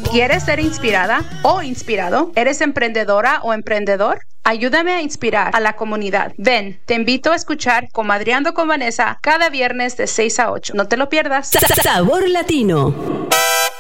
¿Quieres ser inspirada o inspirado? ¿Eres emprendedora o emprendedor? Ayúdame a inspirar a la comunidad. Ven, te invito a escuchar Comadreando con Vanessa cada viernes de 6 a 8. No te lo pierdas. Sabor Latino.